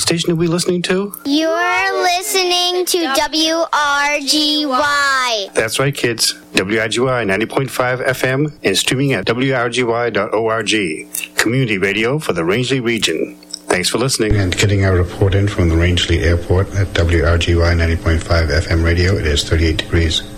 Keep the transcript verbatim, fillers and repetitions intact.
station are we listening to? You're listening to W R G Y. That's right, kids. W R G Y ninety point five F M and streaming at w r g y dot org. Community radio for the Rangeley region. Thanks for listening. And getting our report in from the Rangeley Airport at W R G Y ninety point five F M radio. It is thirty-eight degrees.